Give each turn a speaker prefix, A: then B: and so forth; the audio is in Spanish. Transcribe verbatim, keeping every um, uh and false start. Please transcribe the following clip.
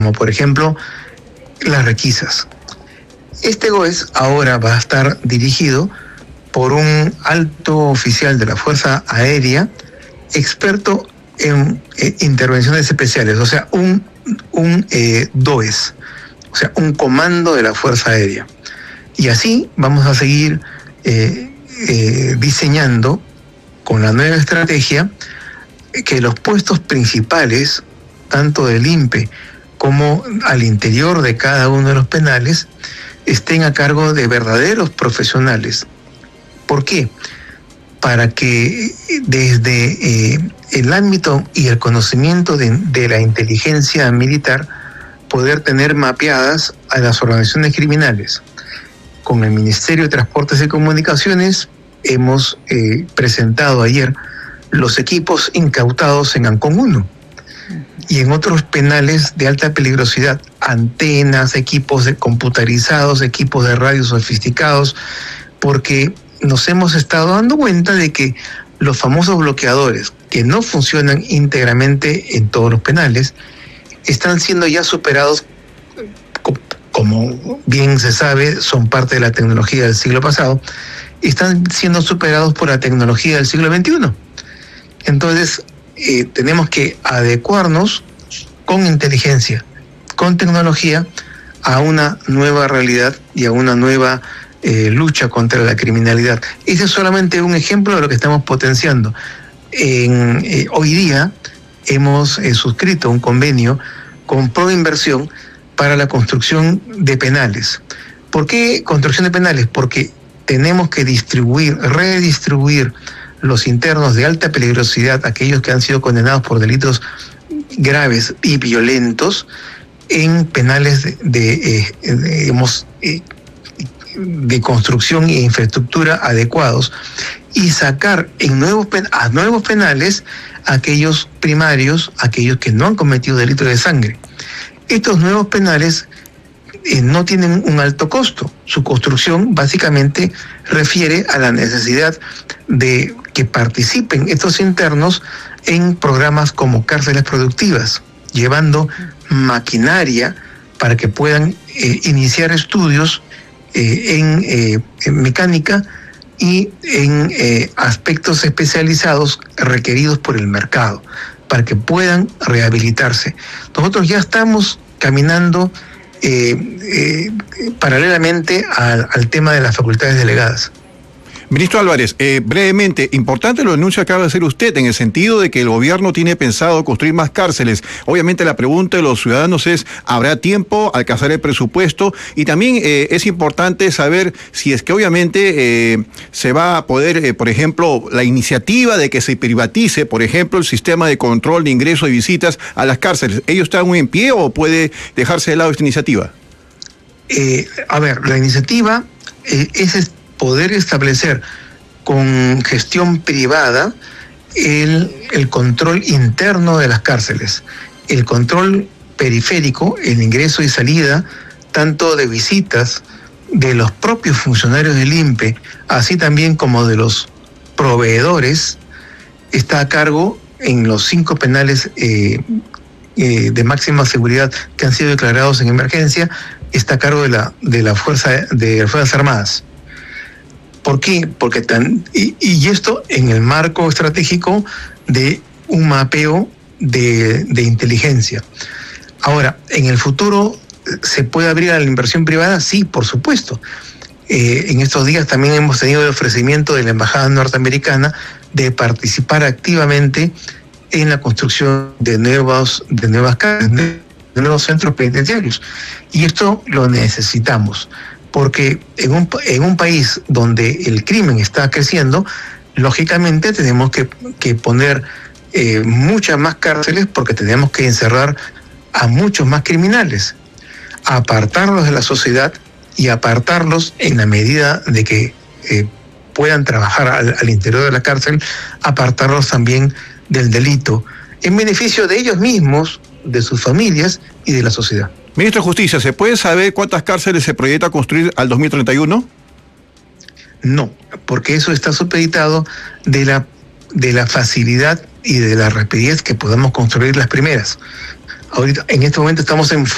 A: como por ejemplo las requisas. Este G O E S ahora va a estar dirigido por un alto oficial de la Fuerza Aérea, experto en eh, intervenciones especiales, o sea, un, un eh, D O E S, o sea, un comando de la Fuerza Aérea. Y así vamos a seguir eh, eh, diseñando con la nueva estrategia que los puestos principales, tanto del I N P E como al interior de cada uno de los penales, estén a cargo de verdaderos profesionales. ¿Por qué? Para que desde eh, el ámbito y el conocimiento de, de la inteligencia militar poder tener mapeadas a las organizaciones criminales. Con el Ministerio de Transportes y Comunicaciones hemos eh, presentado ayer los equipos incautados en Ancón uno y en otros penales de alta peligrosidad, antenas, equipos de computarizados, equipos de radio sofisticados, porque nos hemos estado dando cuenta de que los famosos bloqueadores, que no funcionan íntegramente en todos los penales, están siendo ya superados, como bien se sabe, son parte de la tecnología del siglo pasado, están siendo superados por la tecnología del siglo veintiuno. Entonces, eh, tenemos que adecuarnos con inteligencia, con tecnología, a una nueva realidad y a una nueva eh, lucha contra la criminalidad. Ese es solamente un ejemplo de lo que estamos potenciando. En, eh, hoy día hemos eh, suscrito un convenio con Proinversión para la construcción de penales. ¿Por qué construcción de penales? Porque tenemos que distribuir, redistribuir los internos de alta peligrosidad, aquellos que han sido condenados por delitos graves y violentos, en penales de, de, eh, de, digamos, eh, de construcción e infraestructura adecuados, y sacar en nuevos pen, a nuevos penales aquellos primarios, aquellos que no han cometido delitos de sangre. Estos nuevos penales eh, no tienen un alto costo. Su construcción básicamente refiere a la necesidad de que participen estos internos en programas como cárceles productivas, llevando maquinaria para que puedan eh, iniciar estudios eh, en, eh, en mecánica y en eh, aspectos especializados requeridos por el mercado, para que puedan rehabilitarse. Nosotros ya estamos caminando eh, eh, paralelamente al, al tema de las facultades delegadas.
B: Ministro Álvarez, eh, brevemente, importante lo anuncio que acaba de hacer usted, en el sentido de que el gobierno tiene pensado construir más cárceles. Obviamente la pregunta de los ciudadanos es, ¿habrá tiempo? ¿Alcanzar el presupuesto? Y también eh, es importante saber si es que obviamente eh, se va a poder, eh, por ejemplo, la iniciativa de que se privatice, por ejemplo, el sistema de control de ingreso y visitas a las cárceles. ¿Ellos están muy en pie o puede dejarse de lado esta iniciativa?
A: Eh, a ver, la iniciativa eh, es poder establecer con gestión privada el, el control interno de las cárceles, el control periférico, el ingreso y salida, tanto de visitas de los propios funcionarios del I N P E, así también como de los proveedores, está a cargo en los cinco penales eh, eh, de máxima seguridad que han sido declarados en emergencia, está a cargo de la, de la fuerza de las Fuerzas Armadas. ¿Por qué? Porque tan, y, y esto en el marco estratégico de un mapeo de, de inteligencia. Ahora, ¿en el futuro se puede abrir a la inversión privada? Sí, por supuesto. Eh, en estos días también hemos tenido el ofrecimiento de la Embajada Norteamericana de participar activamente en la construcción de nuevos, de nuevas cárceles, de nuevos centros penitenciarios. Y esto lo necesitamos, porque en un, en un país donde el crimen está creciendo, lógicamente tenemos que, que poner eh, muchas más cárceles, porque tenemos que encerrar a muchos más criminales, apartarlos de la sociedad y apartarlos en la medida de que eh, puedan trabajar al, al interior de la cárcel, apartarlos también del delito, en beneficio de ellos mismos, de sus familias y de la sociedad.
B: Ministro de Justicia, ¿se puede saber cuántas cárceles se proyecta construir al dos mil treinta y uno?
A: No, porque eso está supeditado de la, de la facilidad y de la rapidez que podamos construir las primeras. Ahorita, en este momento estamos en